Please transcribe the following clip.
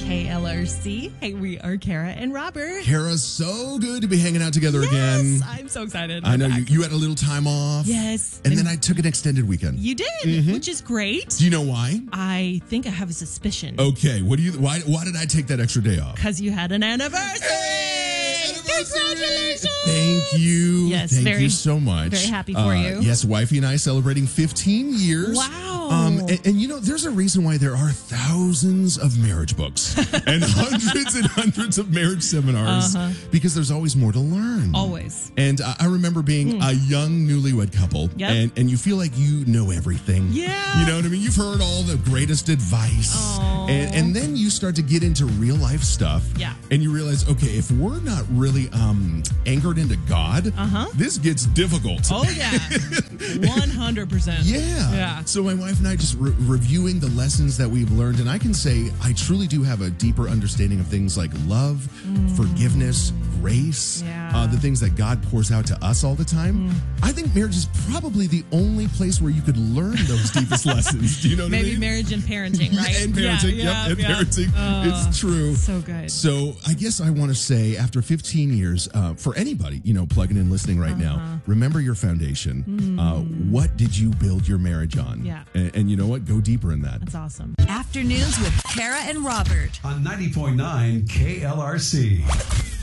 KLRC. Hey, we are Kara and Robert. Kara, so good to be hanging out together again. Yes, I'm so excited. I know you had a little time off. Yes. And then I took an extended weekend. You did, which is great. Do you know why? I think I have a suspicion. Okay. Why did I take that extra day off? Because you had an anniversary. Hey, anniversary! Congratulations. Thank you. Yes, Thank you so much. Very happy for you. Yes, wifey and I celebrating 15 years. Wow. And you know, there's a reason why there are thousands of marriage books and hundreds of marriage seminars because there's always more to learn. Always. And I remember being a young newlywed couple, Yep. and you feel like you know everything. Yeah. You know what I mean? You've heard all the greatest advice. Aw. And then you start to get into real life stuff. Yeah. And you realize, okay, if we're not really anchored into God, this gets difficult. Oh, yeah. 100%. Yeah. So my wife and I just reviewing the lessons that we've learned, and I can say I truly do have a deeper understanding of things like love, forgiveness, grace, Yeah. the things that God pours out to us all the time. I think marriage is probably the only place where you could learn those deepest lessons. Do you know what I Maybe mean? marriage and parenting, right? And parenting, parenting. It's true. So good. So I guess I want to say, after 15 years, for anybody, plugging in, listening right now, remember your foundation. What did you build your marriage on? Yeah. And you know what? Go deeper in that. That's awesome. Afternoons with Kara and Robert. On 90.9 KLRC.